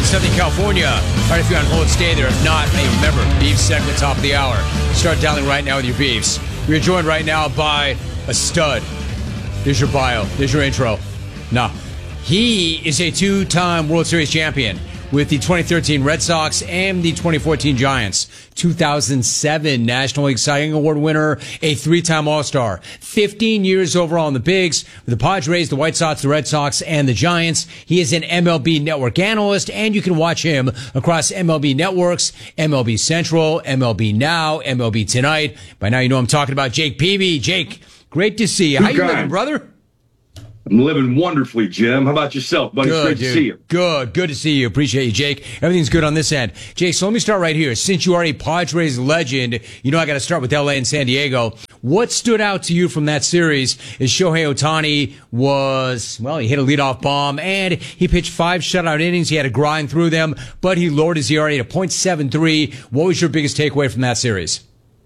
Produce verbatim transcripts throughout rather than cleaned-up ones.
Southern California. All right, if you're on hold, stay there. If not, hey, remember, Beef segment, top of the hour. Start dialing right now with your beefs. We're joined right now by a stud. There's your bio. There's your intro. Nah. He is a two-time World Series champion with the twenty thirteen Red Sox and the twenty fourteen Giants. two thousand seven National League Cy Young Award winner, a three-time All-Star. fifteen years overall in the Bigs with the Padres, the White Sox, the Red Sox, and the Giants. He is an M L B Network analyst, and you can watch him across M L B networks, M L B Central, M L B Now, M L B Tonight. By now you know I'm talking about Jake Peavy. Jake, great to see you. How you living, brother? I'm living wonderfully, Jim. How about yourself, buddy? Good, it's great dude. to see you. Good. Good to see you. Appreciate you, Jake. Everything's good on this end. Jake, so let me start right here. Since you are a Padres legend, you know I got to start with L A and San Diego. What stood out to you from that series is Shohei Ohtani was, well, he hit a leadoff bomb, and he pitched five shutout innings. He had to grind through them, but he lowered his E R A to point seven three. What was your biggest takeaway from that series?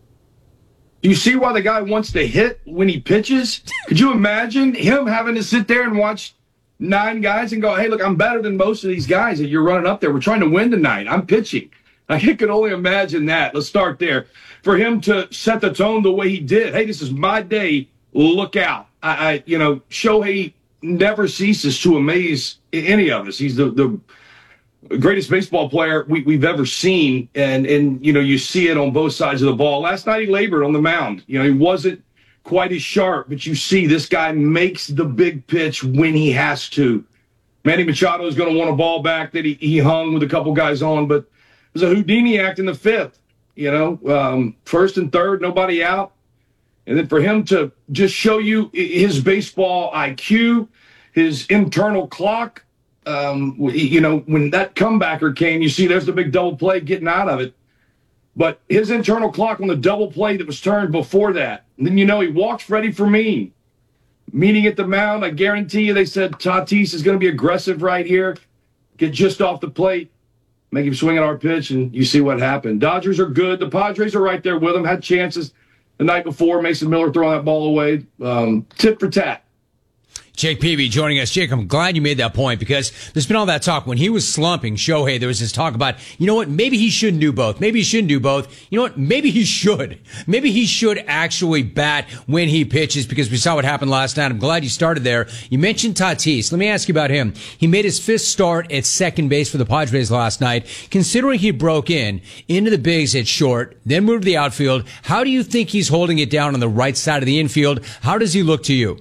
Do you see why the guy wants to hit when he pitches? Could you imagine him having to sit there and watch nine guys and go, hey, look, I'm better than most of these guys that you're running up there. We're trying to win tonight. I'm pitching. I can only imagine that. Let's start there. For him to set the tone the way he did, hey, this is my day. Look out. I, I you know, Shohei never ceases to amaze any of us. He's the, the greatest baseball player we, we've ever seen, and and you know you see it on both sides of the ball. Last night he labored on the mound. You know he wasn't quite as sharp, but you see this guy makes the big pitch when he has to. Manny Machado is going to want a ball back that he, he hung with a couple guys on, but it was a Houdini act in the fifth. You know, um, first and third, nobody out, and then for him to just show you his baseball I Q, his internal clock. Um, you know, when that comebacker came, you see there's the big double play getting out of it. But his internal clock on the double play that was turned before that. And then, you know, he walks Freddie Fermin. Meeting at the mound, I guarantee you they said Tatis is going to be aggressive right here. Get just off the plate. Make him swing at our pitch, and you see what happened. Dodgers are good. The Padres are right there with them. Had chances the night before. Mason Miller throwing that ball away. Um, tit for tat. Jake Peavy joining us. Jake, I'm glad you made that point because there's been all that talk. When he was slumping Shohei, there was this talk about, you know what, maybe he shouldn't do both. Maybe he shouldn't do both. You know what, maybe he should. Maybe he should actually bat when he pitches because we saw what happened last night. I'm glad you started there. You mentioned Tatis. Let me ask you about him. He made his fifth start at second base for the Padres last night. Considering he broke in into the bigs at short, then moved to the outfield, how do you think he's holding it down on the right side of the infield? How does he look to you?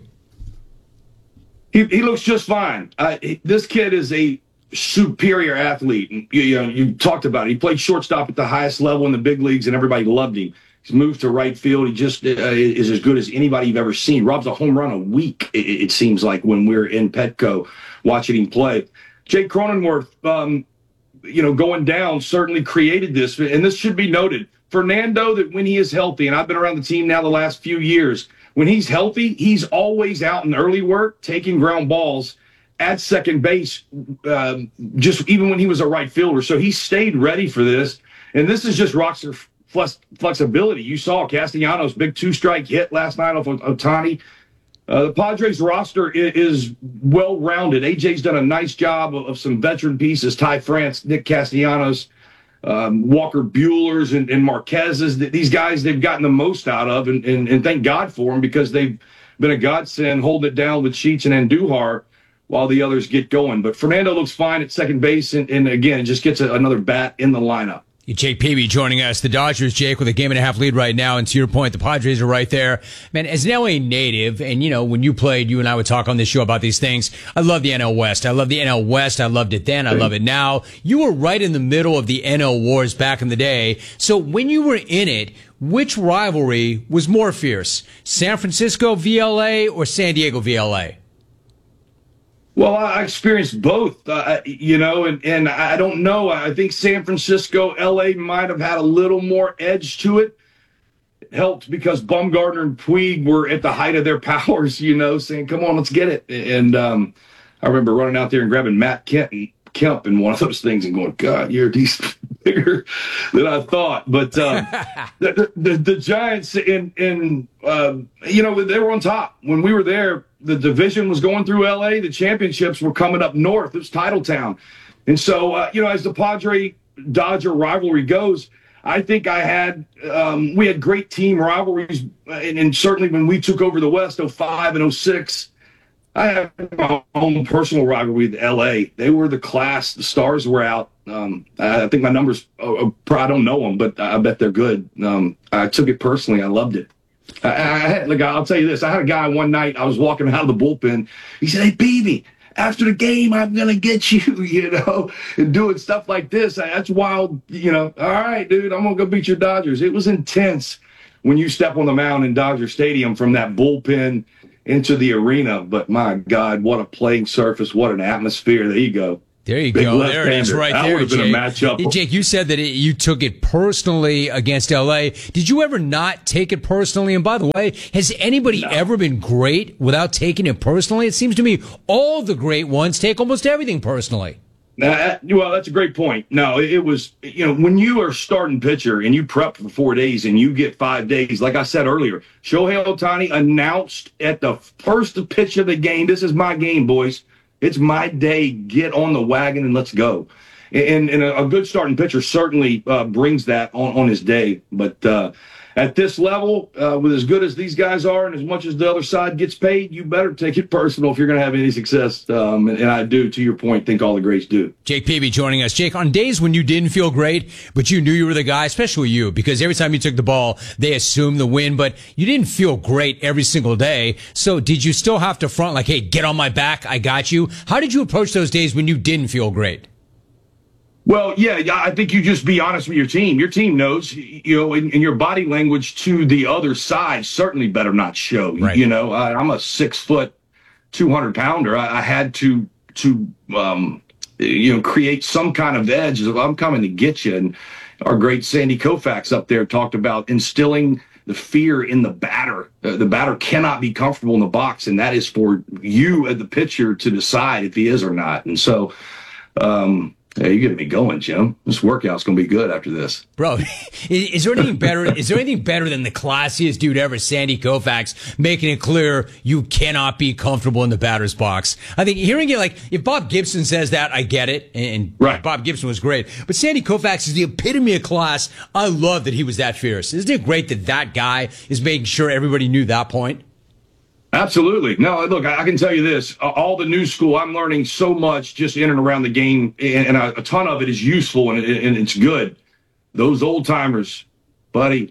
He, he looks just fine. Uh, he, this kid is a superior athlete. And, you, you know, you talked about it. He played shortstop at the highest level in the big leagues, and everybody loved him. He's moved to right field. He just uh, is as good as anybody you've ever seen. Robs a home run a week, it, it seems like, when we're in Petco watching him play. Jake Cronenworth, um, you know, going down certainly created this, and this should be noted. Fernando, that when he is healthy, and I've been around the team now the last few years, when he's healthy, he's always out in early work, taking ground balls at second base, um, just even when he was a right fielder. So he stayed ready for this. And this is just roster flex- flexibility. You saw Castellanos' big two-strike hit last night off Ohtani. Uh, the Padres roster is, is well-rounded. A J's done a nice job of, of some veteran pieces, Ty France, Nick Castellanos, Um, Walker Bueller's and, and Marquez's. These guys they've gotten the most out of, and, and, and thank God for them because they've been a godsend holding it down with Sheets and Andujar while the others get going. But Fernando looks fine at second base, and, and again, just gets a, another bat in the lineup. Jake Peavy joining us. The Dodgers, Jake, with a game and a half lead right now. And to your point, the Padres are right there. Man, as an L A native, and you know, when you played, you and I would talk on this show about these things. I love the N L West. I love the N L West. I loved it then. I love it now. You were right in the middle of the N L wars back in the day. So when you were in it, which rivalry was more fierce? San Francisco V L A or San Diego V L A? Well, I experienced both, uh, you know, and, and I don't know. I think San Francisco, L A might have had a little more edge to it. It helped because Bumgarner and Puig were at the height of their powers, you know, saying, come on, let's get it. And um, I remember running out there and grabbing Matt Kemp, Kemp in one of those things and going, God, you're decent bigger than I thought. But um, the, the, the Giants, in, in uh, you know, they were on top. When we were there, the division was going through L A. The championships were coming up north. It was Titletown. And so, uh, you know, as the Padre-Dodger rivalry goes, I think I had um, – we had great team rivalries. And, and certainly when we took over the West, oh five and oh six, I have my own personal rivalry with L A. They were the class. The stars were out. Um, I think my numbers uh, – I don't know them, but I bet they're good. Um, I took it personally. I loved it. I, I had, like, I'll tell you this. I had a guy one night, I was walking out of the bullpen. He said, "Hey, Peavy, after the game, I'm going to get you," you know, and doing stuff like this. That's wild, you know. All right, dude, I'm going to go beat your Dodgers. It was intense when you step on the mound in Dodger Stadium from that bullpen into the arena. But, my God, what a playing surface. What an atmosphere. There you go. There you Big go. There it is right that there, would have been Jake. a matchup. Jake, you said that it, you took it personally against L A. Did you ever not take it personally? And by the way, has anybody No. ever been great without taking it personally? It seems to me all the great ones take almost everything personally. Uh, well, that's a great point. No, it, it was, you know, when you are starting pitcher and you prep for four days and you get five days, like I said earlier, Shohei Ohtani announced at the first pitch of the game, "This is my game, boys. It's my day. Get on the wagon and let's go." And, and a, a good starting pitcher certainly uh, brings that on, on his day. But uh, at this level, uh, with as good as these guys are and as much as the other side gets paid, you better take it personal if you're going to have any success. Um, and, and I do, to your point, think all the greats do. Jake Peavy joining us. Jake, on days when you didn't feel great, but you knew you were the guy, especially you, because every time you took the ball, they assumed the win, but you didn't feel great every single day. So did you still have to front like, "Hey, get on my back, I got you"? How did you approach those days when you didn't feel great? Well, yeah, yeah, I think you just be honest with your team. Your team knows, you know, and, and your body language to the other side certainly better not show. Right. You know, I, I'm a six foot, two hundred pounder. I, I had to to um, you know create some kind of edge. I'm coming to get you. And our great Sandy Koufax up there talked about instilling the fear in the batter. Uh, the batter cannot be comfortable in the box, and that is for you as the pitcher to decide if he is or not. And so. Um, Hey, you're getting me going, Jim. This workout's going to be good after this. Bro, is, is there anything better? Is there anything better than the classiest dude ever, Sandy Koufax, making it clear you cannot be comfortable in the batter's box? I think hearing it, like, if Bob Gibson says that, I get it. And right. Bob Gibson was great. But Sandy Koufax is the epitome of class. I love that he was that fierce. Isn't it great that that guy is making sure everybody knew that point? Absolutely. No, look, I can tell you this. All the new school, I'm learning so much just in and around the game, and a ton of it is useful and it's good. Those old timers, buddy,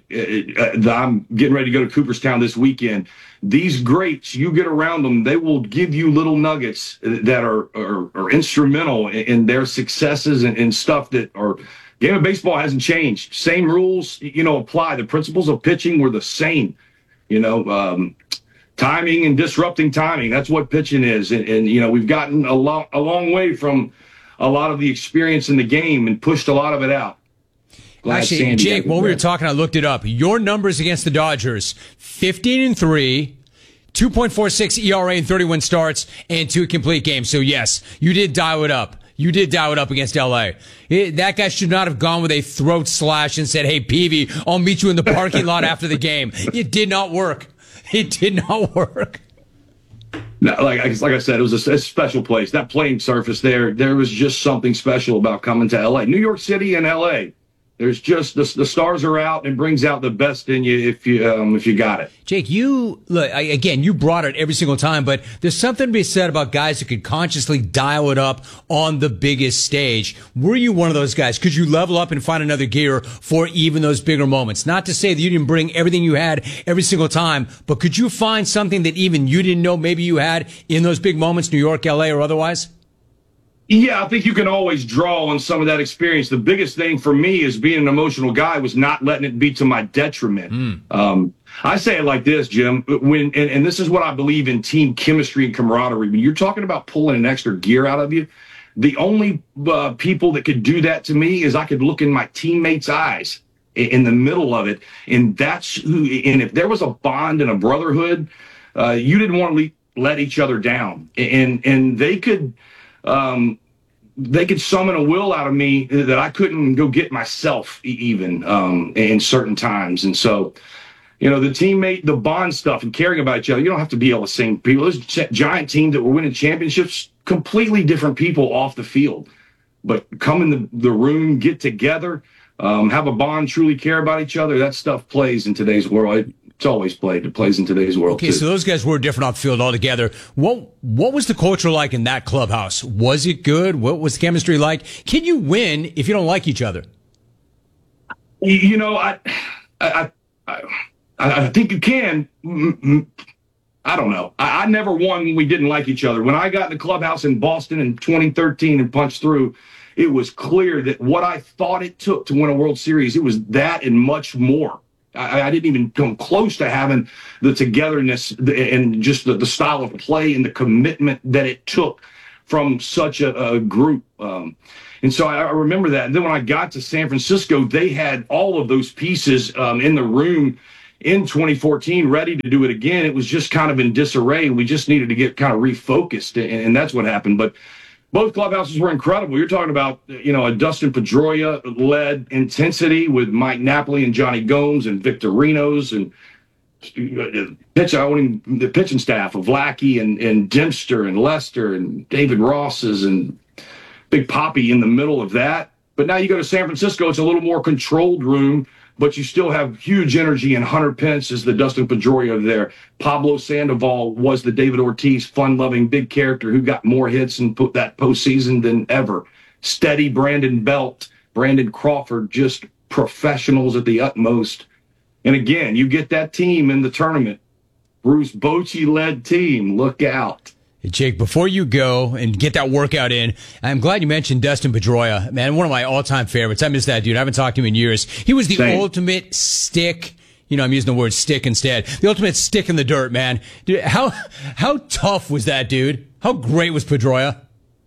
I'm getting ready to go to Cooperstown this weekend. These greats, you get around them, they will give you little nuggets that are, are, are instrumental in their successes and, and stuff that are – game of baseball hasn't changed. Same rules, you know, apply. The principles of pitching were the same, you know, um, timing and disrupting timing. That's what pitching is. And, and you know, we've gotten a, lo- a long way from a lot of the experience in the game and pushed a lot of it out. Glad Actually, Sandy Jake, while we were talking, I looked it up. Your numbers against the Dodgers, fifteen and three, two point four six E R A in thirty-one starts, and two complete games. So, yes, you did dial it up. You did dial it up against L A. It, that guy should not have gone with a throat slash and said, "Hey, Peavy, I'll meet you in the parking lot after the game." It did not work. It did not work. No, like, like I said, it was a, a special place. That playing surface there, there was just something special about coming to L A. New York City and L A. There's just the, the stars are out and it brings out the best in you if you um, if you got it. Jake, you look I, again. You brought it every single time, but there's something to be said about guys who could consciously dial it up on the biggest stage. Were you one of those guys? Could you level up and find another gear for even those bigger moments? Not to say that you didn't bring everything you had every single time, but could you find something that even you didn't know maybe you had in those big moments, New York, L A, or otherwise? Yeah, I think you can always draw on some of that experience. The biggest thing for me as being an emotional guy was not letting it be to my detriment. Mm. Um, I say it like this, Jim, when, and, and this is what I believe in team chemistry and camaraderie. When you're talking about pulling an extra gear out of you, the only uh, people that could do that to me is I could look in my teammates' eyes in, in the middle of it. And that's who, and if there was a bond and a brotherhood, uh, you didn't want to le- let each other down. And, and they could, Um, they could summon a will out of me that I couldn't go get myself even um, in certain times. And so You know, the teammate, the bond stuff and caring about each other. You don't have to be all the same people. Those giant teams that were winning championships, completely different people off the field. But come in the, the room, get together, um, have a bond, truly care about each other. That stuff plays in today's world. It, it's always played. It plays in today's world, Okay, too. so those guys were different off the field altogether. What what was the culture like in that clubhouse? Was it good? What was the chemistry like? Can you win if you don't like each other? You, you know, I, I, I, I think you can. I don't know. I, I never won when we didn't like each other. When I got in the clubhouse in Boston in twenty thirteen and punched through, it was clear that what I thought it took to win a World Series, it was that and much more. I, I didn't even come close to having the togetherness and just the, the style of play and the commitment that it took from such a, a group. Um, and so I, I remember that. And then when I got to San Francisco, they had all of those pieces um, in the room in twenty fourteen, ready to do it again. It was just kind of in disarray. We just needed to get kind of refocused, and, and that's what happened. But both clubhouses were incredible. You're talking about, you know, a Dustin Pedroia-led intensity with Mike Napoli and Johnny Gomes and Victorinos and pitch, I wouldn't even, the pitching staff of Lackey and, and Dempster and Lester and David Ross's and Big Papi in the middle of that. But now you go to San Francisco, it's a little more controlled room, but you still have huge energy, and Hunter Pence is the Dustin Pedroia there. Pablo Sandoval was the David Ortiz, fun-loving, big character who got more hits in put that postseason than ever. Steady Brandon Belt, Brandon Crawford, just professionals at the utmost. And again, you get that team in the tournament. Bruce Bochy-led team, look out. Hey, Jake, before you go and get that workout in, I'm glad you mentioned Dustin Pedroia. Man, one of my all-time favorites. I miss that dude. I haven't talked to him in years. He was the Same. ultimate stick. You know, I'm using the word stick instead. The ultimate stick in the dirt, man. Dude, how how tough was that dude? How great was Pedroia?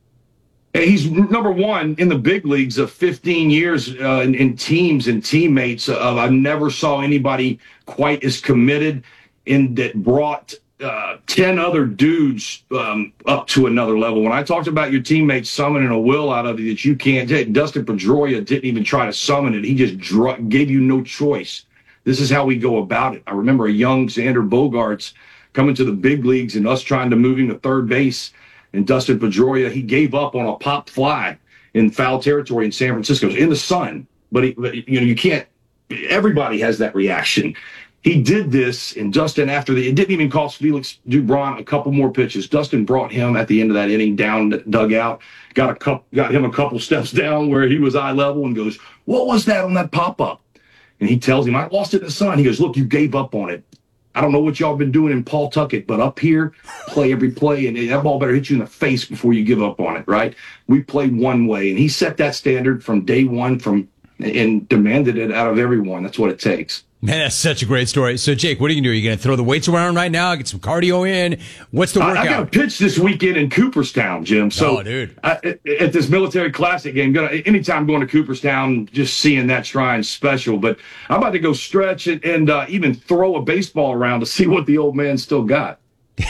He's number one in the big leagues of fifteen years uh, in, in teams and teammates. Uh, I never saw anybody quite as committed and that brought uh, ten other dudes um, up to another level. When I talked about your teammates summoning a will out of you that you can't take, Dustin Pedroia didn't even try to summon it. He just dr- gave you no choice. This is how we go about it. I remember a young Xander Bogaerts coming to the big leagues and us trying to move him to third base. And Dustin Pedroia, he gave up on a pop fly in foul territory in San Francisco, in the sun. But, he, but you know, you can't. Everybody has that reaction. He did this, and Dustin, after the, it didn't even cost Felix Dubron a couple more pitches. Dustin brought him at the end of that inning down the dugout, got a cup, got him a couple steps down where he was eye level, and goes, "What was that on that pop up?" And he tells him, "I lost it in the sun." He goes, "Look, you gave up on it. I don't know what y'all been doing in Pawtucket, but up here, play every play, and that ball better hit you in the face before you give up on it, right? We play one way." And he set that standard from day one from and demanded it out of everyone. That's what it takes. Man, that's such a great story. So, Jake, what are you going to do? Are you going to throw the weights around right now, get some cardio in? What's the workout? I, I got a pitch this weekend in Cooperstown, Jim. So, oh, dude. I, at this military classic game, gonna, anytime I'm going to Cooperstown, just seeing that shrine's special. But I'm about to go stretch and, and uh, even throw a baseball around to see what the old man still got.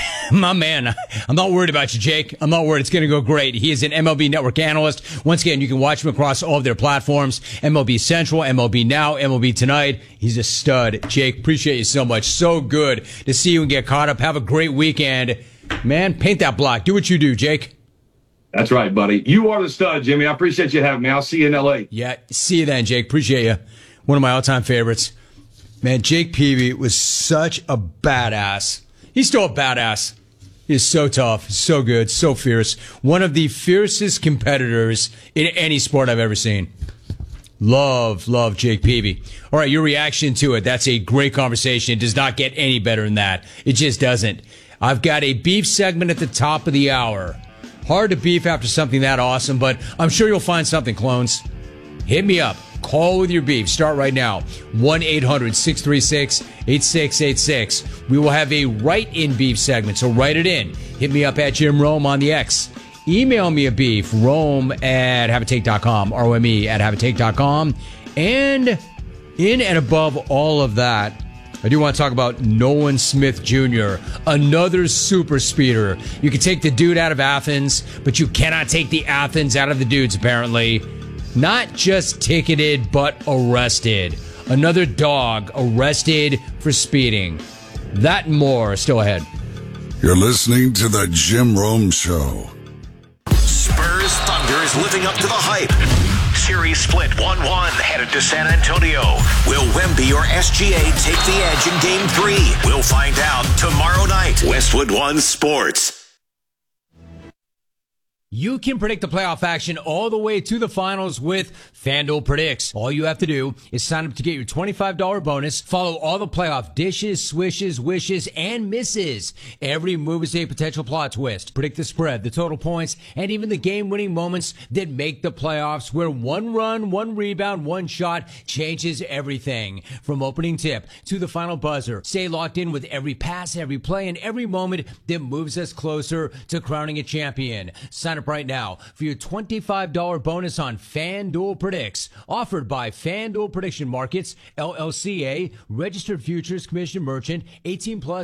My man, I'm not worried about you, Jake. I'm not worried. It's going to go great. He is an M L B Network analyst. Once again, you can watch him across all of their platforms. M L B Central, M L B Now, M L B Tonight. He's a stud. Jake, appreciate you so much. So good to see you and get caught up. Have a great weekend. Man, paint that block. Do what you do, Jake. That's right, buddy. You are the stud, Jimmy. I appreciate you having me. I'll see you in L A. Yeah, see you then, Jake. Appreciate you. One of my all-time favorites. Man, Jake Peavy was such a badass. He's still a badass. He's so tough, so good, so fierce. One of the fiercest competitors in any sport I've ever seen. Love, love Jake Peavy. All right, your reaction to it. That's a great conversation. It does not get any better than that. It just doesn't. I've got a beef segment at the top of the hour. Hard to beef after something that awesome, but I'm sure you'll find something, clones. Hit me up. Call with your beef. Start right now. one eight hundred six three six eight six eight six. We will have a write-in beef segment, so write it in. Hit me up at Jim Rome on the X. Email me a beef, Rome at Habitate dot com, R O M E at Habitate dot com. And in and above all of that, I do want to talk about Nolan Smith Junior, another super speeder. You can take the dude out of Athens, but you cannot take the Athens out of the dudes, apparently. Not just ticketed, but arrested. Another dog arrested for speeding. That and more still ahead. You're listening to the Jim Rome Show. Spurs Thunder is living up to the hype. Series split one one headed to San Antonio. Will Wemby or S G A take the edge in Game three? We'll find out tomorrow night. Westwood One Sports. You can predict the playoff action all the way to the finals with FanDuel Predicts. All you have to do is sign up to get your twenty-five dollars bonus. Follow all the playoff dishes, swishes, wishes, and misses. Every move is a potential plot twist. Predict the spread, the total points, and even the game-winning moments that make the playoffs, where one run, one rebound, one shot changes everything. From opening tip to the final buzzer, stay locked in with every pass, every play, and every moment that moves us closer to crowning a champion. Sign up right now for your twenty-five dollars bonus on FanDuel Predicts, offered by FanDuel Prediction Markets, L L C A, registered futures commission merchant, eighteen plus.